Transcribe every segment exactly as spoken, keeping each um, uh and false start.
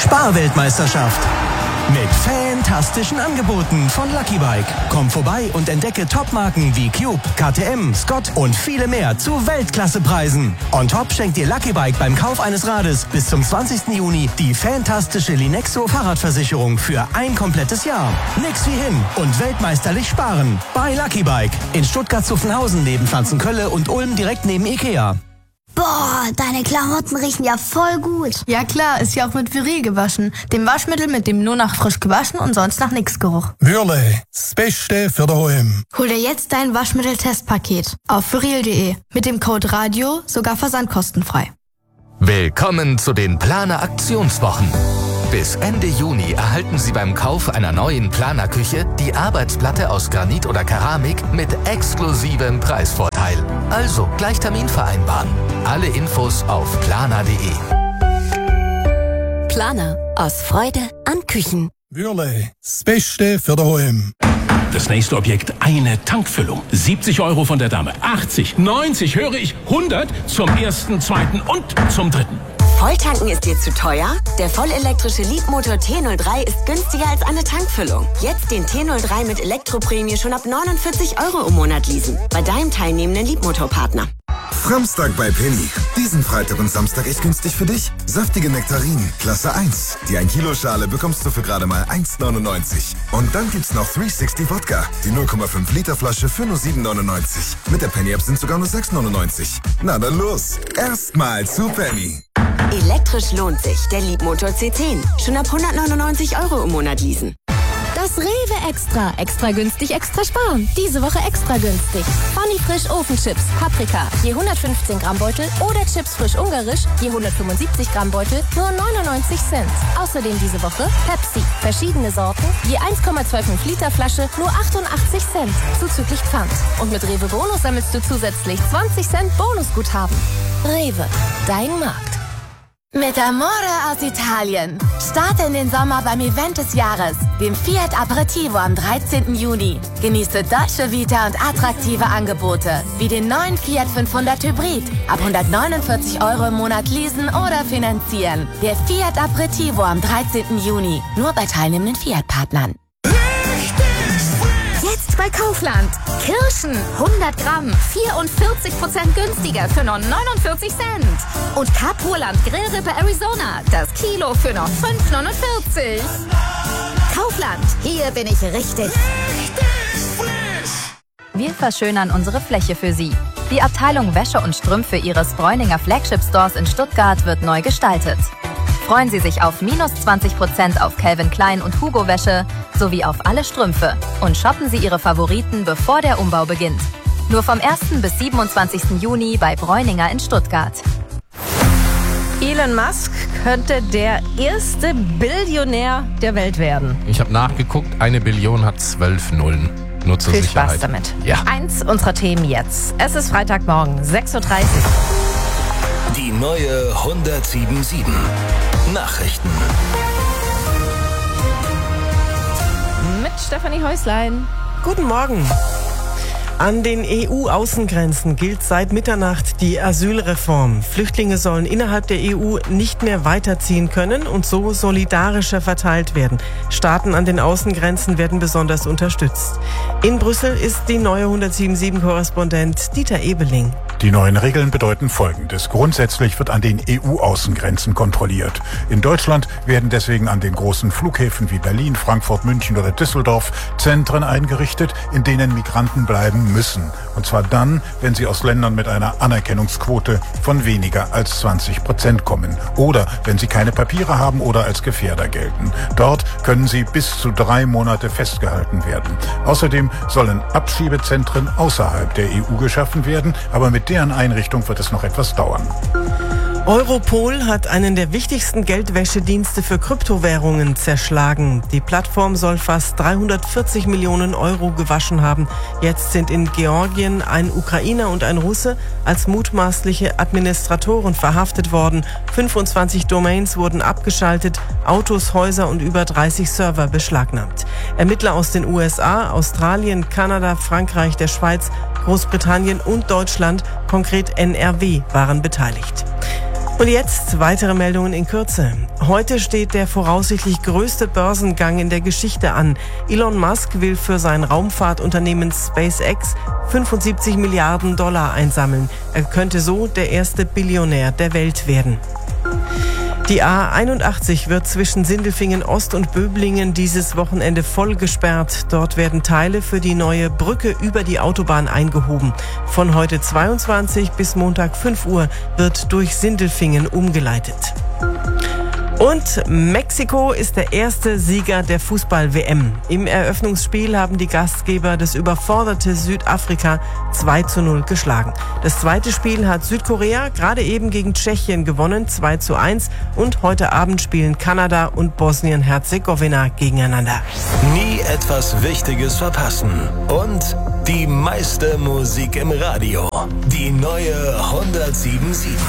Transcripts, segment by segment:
Sparweltmeisterschaft. Mit fantastischen Angeboten von Lucky Bike. Komm vorbei und entdecke Topmarken wie Cube, K T M, Scott und viele mehr zu Weltklassepreisen. On top schenkt dir Lucky Bike beim Kauf eines Rades bis zum zwanzigsten Juni die fantastische Linexo Fahrradversicherung für ein komplettes Jahr. Nix wie hin und weltmeisterlich sparen. Bei Lucky Bike in Stuttgart-Zuffenhausen neben Pflanzenkölle und Ulm direkt neben Ikea. Boah, deine Klamotten riechen ja voll gut. Ja klar, ist ja auch mit Viril gewaschen. Dem Waschmittel, mit dem nur nach frisch gewaschen und sonst nach nix Geruch. Würle, das Beste für daheim. Hol dir jetzt dein Waschmittel-Testpaket auf viril punkt de. Mit dem Code RADIO sogar versandkostenfrei. Willkommen zu den Planer Aktionswochen. Bis Ende Juni erhalten Sie beim Kauf einer neuen Planerküche die Arbeitsplatte aus Granit oder Keramik mit exklusivem Preisvorteil. Also gleich Termin vereinbaren. Alle Infos auf planer punkt de. Planer. Aus Freude an Küchen. Würle, das Beste für daheim. Das nächste Objekt, eine Tankfüllung. siebzig Euro von der Dame. achtzig, neunzig, höre ich, hundert zum ersten, zweiten und zum dritten. Volltanken ist dir zu teuer? Der vollelektrische Leapmotor T null drei ist günstiger als eine Tankfüllung. Jetzt den T null drei mit Elektroprämie schon ab neunundvierzig Euro im Monat leasen. Bei deinem teilnehmenden Leapmotor-Partner. Samstag bei Penny. Diesen Freitag und Samstag echt günstig für dich. Saftige Nektarinen, Klasse eins. Die ein Kilo Schale bekommst du für gerade mal eins neunundneunzig. Und dann gibt's noch dreihundertsechzig Wodka. Die null Komma fünf Liter Flasche für nur sieben neunundneunzig. Mit der Penny-App sind sogar nur sechs neunundneunzig. Na dann los. Erstmal zu Penny. Elektrisch lohnt sich. Der Leapmotor C zehn. Schon ab hundertneunundneunzig Euro im Monat leasen. Das Rewe Extra. Extra günstig, extra sparen. Diese Woche extra günstig. Funny Frisch Ofenchips, Paprika, je hundertfünfzehn Gramm Beutel oder Chips Frisch Ungarisch, je hundertfünfundsiebzig Gramm Beutel, nur neunundneunzig Cent. Außerdem diese Woche Pepsi, verschiedene Sorten, je eins Komma fünfundzwanzig Liter Flasche, nur achtundachtzig Cent, zuzüglich Pfand. Und mit Rewe Bonus sammelst du zusätzlich zwanzig Cent Bonusguthaben. Rewe, dein Markt. Mit Amore aus Italien. Starte in den Sommer beim Event des Jahres, dem Fiat Aperitivo am dreizehnten Juni. Genieße Dolce Vita und attraktive Angebote, wie den neuen Fiat fünfhundert Hybrid. Ab hundertneunundvierzig Euro im Monat leasen oder finanzieren. Der Fiat Aperitivo am dreizehnten Juni. Nur bei teilnehmenden Fiat-Partnern. Jetzt bei Kaufland. Kirschen, hundert Gramm, vierundvierzig Prozent günstiger für nur neunundvierzig Cent. Und Capurland Grillrippe Arizona, das Kilo für nur fünf neunundvierzig. Kaufland, hier bin ich richtig. Wir verschönern unsere Fläche für Sie. Die Abteilung Wäsche und Strümpfe Ihres Bräuninger Flagship Stores in Stuttgart wird neu gestaltet. Freuen Sie sich auf minus zwanzig Prozent auf Calvin Klein und Hugo Wäsche sowie auf alle Strümpfe und shoppen Sie Ihre Favoriten, bevor der Umbau beginnt. Nur vom ersten bis siebenundzwanzigsten Juni bei Bräuninger in Stuttgart. Elon Musk könnte der erste Billionär der Welt werden. Ich habe nachgeguckt, eine Billion hat zwölf Nullen. Nur zur Viel Sicherheit. Spaß damit. Ja. Eins unserer Themen jetzt. Es ist Freitagmorgen, sechs Uhr dreißig. Die neue hundertsiebenundsiebzig. Nachrichten. Mit Stefanie Häuslein. Guten Morgen. An den E U-Außengrenzen gilt seit Mitternacht die Asylreform. Flüchtlinge sollen innerhalb der E U nicht mehr weiterziehen können und so solidarischer verteilt werden. Staaten an den Außengrenzen werden besonders unterstützt. In Brüssel ist die neue hundertsiebenundsiebzig-Korrespondent Dieter Ebeling. Die neuen Regeln bedeuten Folgendes. Grundsätzlich wird an den E U-Außengrenzen kontrolliert. In Deutschland werden deswegen an den großen Flughäfen wie Berlin, Frankfurt, München oder Düsseldorf Zentren eingerichtet, in denen Migranten bleiben müssen. Und zwar dann, wenn sie aus Ländern mit einer Anerkennungsquote von weniger als zwanzig Prozent kommen. Oder wenn sie keine Papiere haben oder als Gefährder gelten. Dort können sie bis zu drei Monate festgehalten werden. Außerdem sollen Abschiebezentren außerhalb der E U geschaffen werden, aber mit deren Einrichtung wird es noch etwas dauern. Europol hat einen der wichtigsten Geldwäschedienste für Kryptowährungen zerschlagen. Die Plattform soll fast dreihundertvierzig Millionen Euro gewaschen haben. Jetzt sind in Georgien ein Ukrainer und ein Russe als mutmaßliche Administratoren verhaftet worden. fünfundzwanzig Domains wurden abgeschaltet, Autos, Häuser und über dreißig Server beschlagnahmt. Ermittler aus den U S A, Australien, Kanada, Frankreich, der Schweiz, Großbritannien und Deutschland, konkret N R W, waren beteiligt. Und jetzt weitere Meldungen in Kürze. Heute steht der voraussichtlich größte Börsengang in der Geschichte an. Elon Musk will für sein Raumfahrtunternehmen SpaceX fünfundsiebzig Milliarden Dollar einsammeln. Er könnte so der erste Billionär der Welt werden. Die A einundachtzig wird zwischen Sindelfingen Ost und Böblingen dieses Wochenende voll gesperrt. Dort werden Teile für die neue Brücke über die Autobahn eingehoben. Von heute zweiundzwanzig bis Montag fünf Uhr wird durch Sindelfingen umgeleitet. Und Mexiko ist der erste Sieger der Fußball-W M. Im Eröffnungsspiel haben die Gastgeber das überforderte Südafrika zwei zu null geschlagen. Das zweite Spiel hat Südkorea gerade eben gegen Tschechien gewonnen, zwei zu eins. Und heute Abend spielen Kanada und Bosnien-Herzegowina gegeneinander. Nie etwas Wichtiges verpassen. Und die meiste Musik im Radio. Die neue hundertsieben Komma sieben.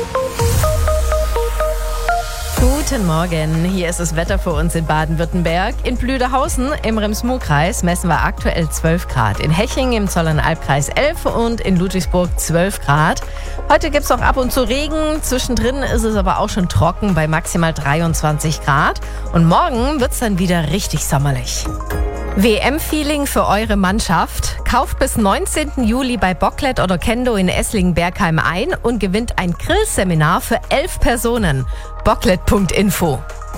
Guten Morgen, hier ist das Wetter für uns in Baden-Württemberg. In Blüderhausen im Rems-Murr-Kreis messen wir aktuell zwölf Grad. In Heching im Zollernalbkreis elf und in Ludwigsburg zwölf Grad. Heute gibt es auch ab und zu Regen. Zwischendrin ist es aber auch schon trocken bei maximal dreiundzwanzig Grad. Und morgen wird es dann wieder richtig sommerlich. W M-Feeling für eure Mannschaft. Kauft bis neunzehnten Juli bei Bocklet oder Kendo in Esslingen-Bergheim ein und gewinnt ein Grillseminar für elf Personen. bocklet punkt info.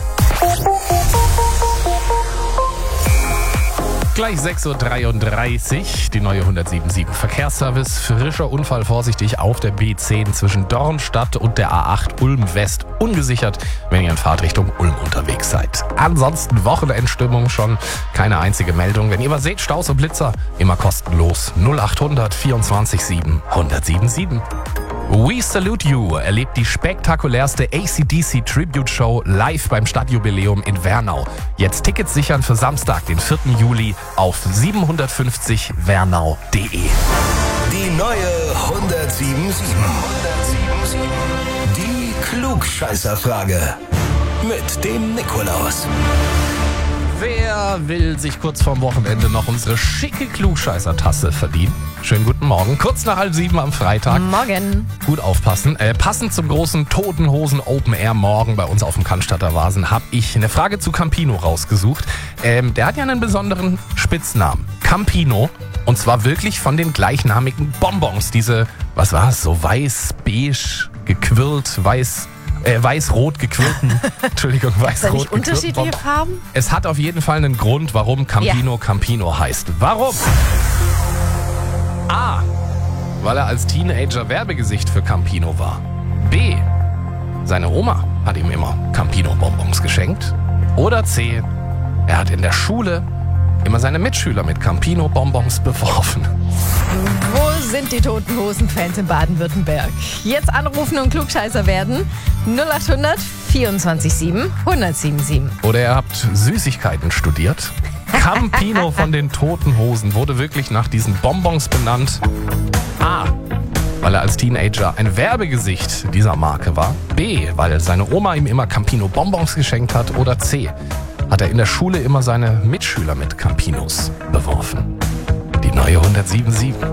Gleich sechs Uhr dreiunddreißig, die neue hundertsieben Komma sieben Verkehrsservice. Frischer Unfall, vorsichtig auf der B zehn zwischen Dornstadt und der A acht Ulm West. Ungesichert, wenn ihr in Fahrtrichtung Ulm unterwegs seid. Ansonsten Wochenendstimmung schon, keine einzige Meldung. Wenn ihr was seht, Staus und Blitzer, immer kostenlos. null achthundert vierundzwanzig sieben hundertsieben sieben. We Salute You erlebt die spektakulärste A C D C Tribute Show live beim Stadtjubiläum in Wernau. Jetzt Tickets sichern für Samstag, den vierten Juli auf siebenhundertfünfzig wernau punkt de. Die neue hundertsieben Komma sieben. Die Klugscheißerfrage mit dem Nikolaus. Wer will sich kurz vorm Wochenende noch unsere schicke Klugscheißer-Tasse verdienen? Schönen guten Morgen, kurz nach halb sieben am Freitag. Morgen. Gut aufpassen. Äh, passend zum großen Toten Hosen Open Air morgen bei uns auf dem Cannstatter Vasen habe ich eine Frage zu Campino rausgesucht. Ähm, der hat ja einen besonderen Spitznamen. Campino. Und zwar wirklich von den gleichnamigen Bonbons. Diese, was war es, so weiß-beige gequirlt, weiß... Äh, weiß-rot gequirlten, Entschuldigung, weiß-rot gequirlten. Unterschiedliche Farben? Es hat auf jeden Fall einen Grund, warum Campino ja. Campino heißt. Warum? A. Weil er als Teenager Werbegesicht für Campino war. B. Seine Oma hat ihm immer Campino-Bonbons geschenkt. Oder C. Er hat in der Schule immer seine Mitschüler mit Campino-Bonbons beworfen. Wo sind die Toten Hosen-Fans in Baden-Württemberg? Jetzt anrufen und Klugscheißer werden. null achthundert vierundzwanzig sieben hundertsieben sieben. Oder ihr habt Süßigkeiten studiert. Campino von den Toten Hosen wurde wirklich nach diesen Bonbons benannt. A. Weil er als Teenager ein Werbegesicht dieser Marke war. B. Weil seine Oma ihm immer Campino-Bonbons geschenkt hat. Oder C. Hat er in der Schule immer seine Mitschüler mit Campinos beworfen. Die neue hundertsieben Komma sieben.